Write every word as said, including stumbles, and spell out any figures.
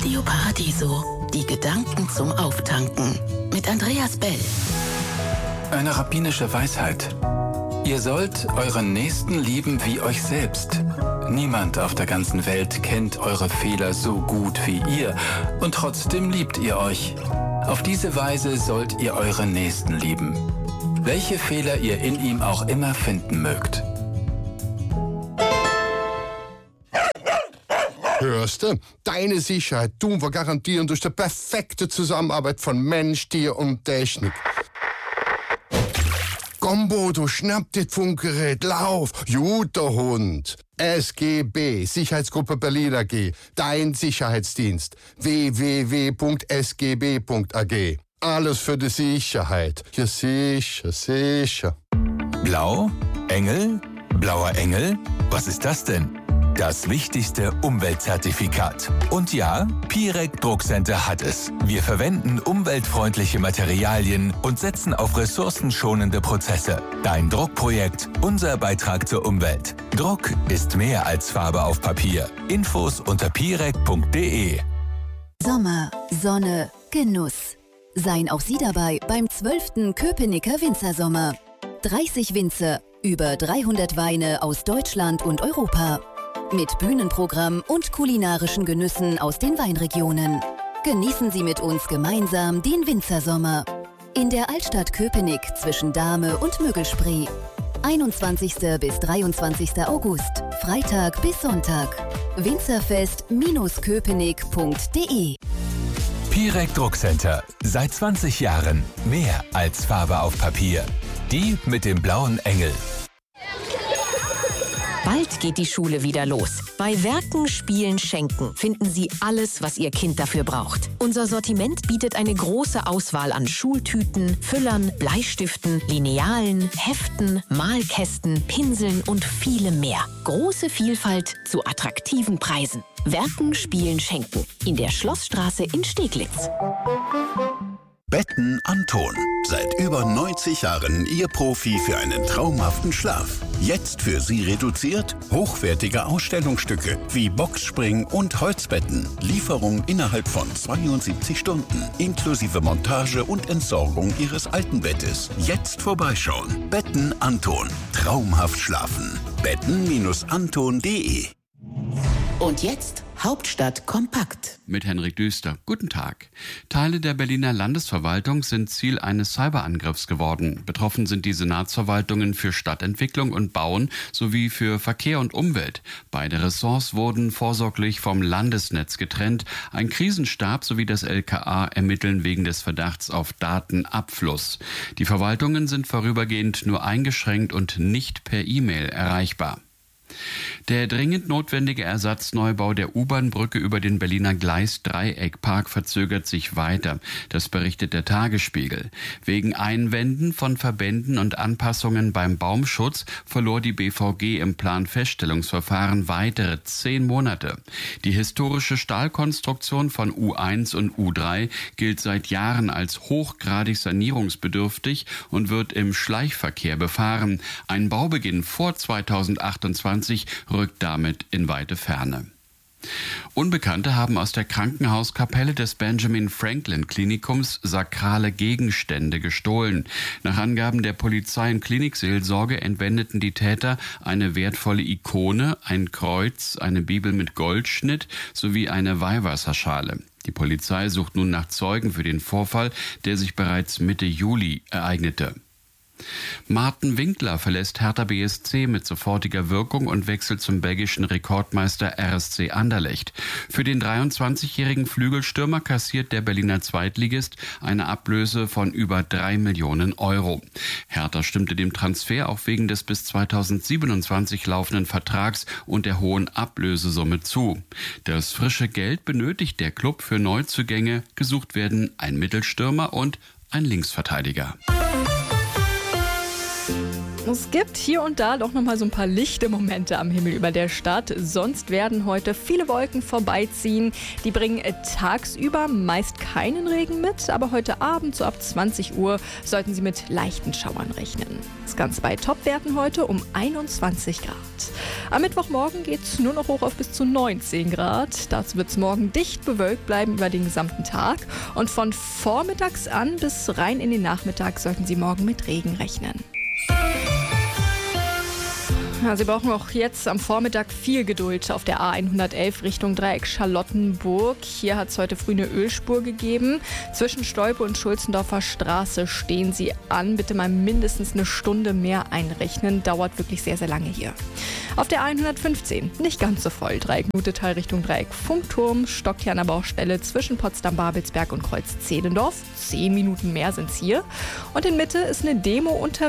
Radio Paradiso, die Gedanken zum Auftanken. Mit Andreas Bell. Eine rabbinische Weisheit. Ihr sollt euren Nächsten lieben wie euch selbst. Niemand auf der ganzen Welt kennt eure Fehler so gut wie ihr und trotzdem liebt ihr euch. Auf diese Weise sollt ihr euren Nächsten lieben, welche Fehler ihr in ihm auch immer finden mögt. Hörst du? Deine Sicherheit tun wir garantieren durch die perfekte Zusammenarbeit von Mensch, Tier und Technik. Komm, Bodo, schnapp dir das Funkgerät, lauf! Guter Hund! S G B, Sicherheitsgruppe Berlin A G, dein Sicherheitsdienst. w w w punkt s g b punkt a g. Alles für die Sicherheit. Ja, sicher, sicher. Blau? Engel? Blauer Engel? Was ist das denn? Das wichtigste Umweltzertifikat. Und ja, Pirec Druckcenter hat es. Wir verwenden umweltfreundliche Materialien und setzen auf ressourcenschonende Prozesse. Dein Druckprojekt, unser Beitrag zur Umwelt. Druck ist mehr als Farbe auf Papier. Infos unter pirec punkt de. Sommer, Sonne, Genuss. Seien auch Sie dabei beim zwölften Köpenicker Winzersommer. dreißig Winzer, über dreihundert Weine aus Deutschland und Europa. Mit Bühnenprogramm und kulinarischen Genüssen aus den Weinregionen. Genießen Sie mit uns gemeinsam den Winzersommer. In der Altstadt Köpenick zwischen Dahme und Müggelspree. einundzwanzigsten bis dreiundzwanzigsten August, Freitag bis Sonntag. winzerfest Bindestrich köpenick punkt de. Pirec Druckcenter. Seit zwanzig Jahren mehr als Farbe auf Papier. Die mit dem blauen Engel. Bald geht die Schule wieder los. Bei Werken, Spielen, Schenken finden Sie alles, was Ihr Kind dafür braucht. Unser Sortiment bietet eine große Auswahl an Schultüten, Füllern, Bleistiften, Linealen, Heften, Malkästen, Pinseln und vielem mehr. Große Vielfalt zu attraktiven Preisen. Werken, Spielen, Schenken. In der Schlossstraße in Steglitz. Betten Anton. Seit über neunzig Jahren Ihr Profi für einen traumhaften Schlaf. Jetzt für Sie reduziert hochwertige Ausstellungsstücke wie Boxspring und Holzbetten. Lieferung innerhalb von zweiundsiebzig Stunden. Inklusive Montage und Entsorgung Ihres alten Bettes. Jetzt vorbeischauen. Betten Anton. Traumhaft schlafen. betten Anton punkt de. Und jetzt Hauptstadt kompakt. Mit Henrik Düster. Guten Tag. Teile der Berliner Landesverwaltung sind Ziel eines Cyberangriffs geworden. Betroffen sind die Senatsverwaltungen für Stadtentwicklung und Bauen sowie für Verkehr und Umwelt. Beide Ressorts wurden vorsorglich vom Landesnetz getrennt. Ein Krisenstab sowie das L K A ermitteln wegen des Verdachts auf Datenabfluss. Die Verwaltungen sind vorübergehend nur eingeschränkt und nicht per E-Mail erreichbar. Der dringend notwendige Ersatzneubau der U-Bahn-Brücke über den Berliner Gleis-Dreieckpark verzögert sich weiter. Das berichtet der Tagesspiegel. Wegen Einwänden von Verbänden und Anpassungen beim Baumschutz verlor die B V G im Planfeststellungsverfahren weitere zehn Monate. Die historische Stahlkonstruktion von U eins und U drei gilt seit Jahren als hochgradig sanierungsbedürftig und wird im Schleichverkehr befahren. Ein Baubeginn vor zweitausendachtundzwanzig rückt damit in weite Ferne. Unbekannte haben aus der Krankenhauskapelle des Benjamin Franklin Klinikums sakrale Gegenstände gestohlen. Nach Angaben der Polizei und Klinikseelsorge entwendeten die Täter eine wertvolle Ikone, ein Kreuz, eine Bibel mit Goldschnitt sowie eine Weihwasserschale. Die Polizei sucht nun nach Zeugen für den Vorfall, der sich bereits Mitte Juli ereignete. Martin Winkler verlässt Hertha B S C mit sofortiger Wirkung und wechselt zum belgischen Rekordmeister R S C Anderlecht. Für den dreiundzwanzigjährigen Flügelstürmer kassiert der Berliner Zweitligist eine Ablöse von über drei Millionen Euro. Hertha stimmte dem Transfer auch wegen des bis zweitausendsiebenundzwanzig laufenden Vertrags und der hohen Ablösesumme zu. Das frische Geld benötigt der Klub für Neuzugänge. Gesucht werden ein Mittelstürmer und ein Linksverteidiger. Es gibt hier und da doch nochmal so ein paar lichte Momente am Himmel über der Stadt. Sonst werden heute viele Wolken vorbeiziehen. Die bringen tagsüber meist keinen Regen mit, aber heute Abend, so ab zwanzig Uhr, sollten Sie mit leichten Schauern rechnen. Das Ganze bei Topwerten heute um einundzwanzig Grad. Am Mittwochmorgen geht es nur noch hoch auf bis zu neunzehn Grad. Dazu wird es morgen dicht bewölkt bleiben über den gesamten Tag. Und von vormittags an bis rein in den Nachmittag sollten Sie morgen mit Regen rechnen. Ja, Sie brauchen auch jetzt am Vormittag viel Geduld auf der A hundertelf Richtung Dreieck Charlottenburg. Hier hat es heute früh eine Ölspur gegeben. Zwischen Stolpe und Schulzendorfer Straße stehen Sie an. Bitte mal mindestens eine Stunde mehr einrechnen. Dauert wirklich sehr, sehr lange hier. Auf der A hundertfünfzehn nicht ganz so voll. Dreieck Nutetal Richtung Dreieck Funkturm. Stockt hier an der Baustelle zwischen Potsdam-Babelsberg und Kreuz Zehlendorf. Zehn Minuten mehr sind es hier. Und in Mitte ist eine Demo unter